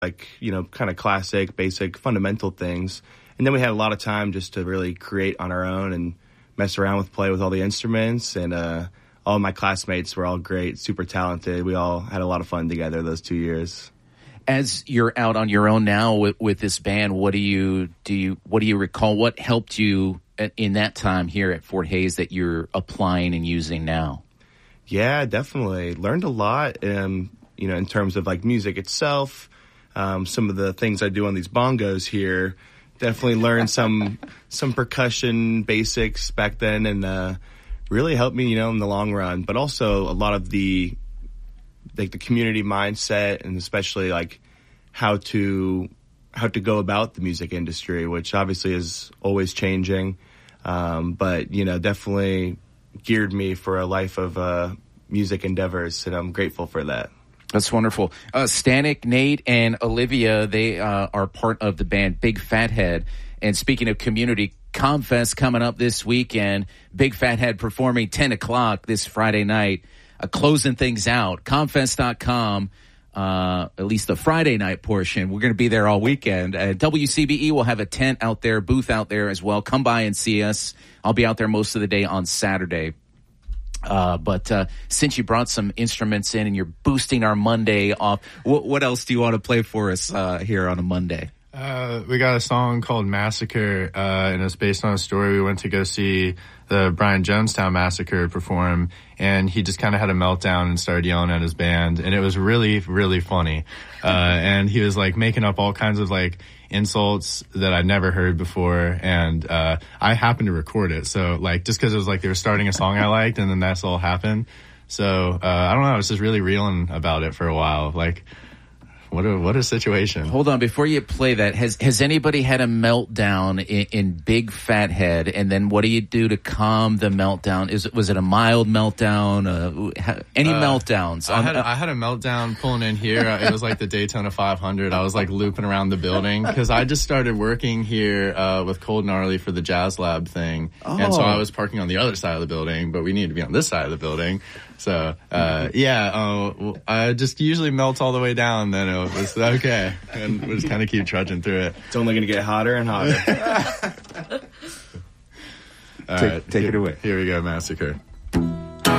like, kind of classic, basic, fundamental things. And then we had a lot of time just to really create on our own and mess around play with all the instruments. And all my classmates were all great, super talented. We all had a lot of fun together those 2 years. As you're out on your own now with this band, what do you recall? What helped you in that time here at Fort Hays that you're applying and using now? Yeah, definitely learned a lot. In terms of like music itself, some of the things I do on these bongos here. Definitely learned some percussion basics back then, and really helped me, in the long run. But also a lot of the community mindset, and especially like how to go about the music industry, which obviously is always changing. But definitely geared me for a life of music endeavors, and I'm grateful for that. That's wonderful. Stanek, Nate, and Olivia, they are part of the band Big Fathead. And speaking of community, ComFest coming up this weekend. Big Fathead performing 10 o'clock this Friday night, closing things out. Comfest.com, at least the Friday night portion. We're going to be there all weekend. WCBE will have a tent out there, booth out there as well. Come by and see us. I'll be out there most of the day on Saturday. But since you brought some instruments in and you're boosting our Monday off, what else do you want to play for us here on a Monday? We got a song called Massacre, and it's based on a story. We went to go see the Brian Jonestown Massacre perform, and he just kind of had a meltdown and started yelling at his band, and it was really, really funny. And he was like making up all kinds of like insults that I'd never heard before, and I happened to record it. So like just because it was like they were starting a song I liked, and then that's all happened. So I don't know. I was just really reeling about it for a while. Like, what a situation. Hold on, before you play that, has anybody had a meltdown in Big Fathead, and then what do you do to calm the meltdown? Was it a mild meltdown? Any meltdowns? I had a meltdown pulling in here. It was like the Daytona 500. I was like looping around the building because I just started working here with Cold Gnarly for the Jazz Lab thing. Oh. And so I was parking on the other side of the building, but we needed to be on this side of the building. So, I just usually melt all the way down, then it was okay. And we'll just kind of keep trudging through it. It's only going to get hotter and hotter. All right, take it away. Here we go, Massacre.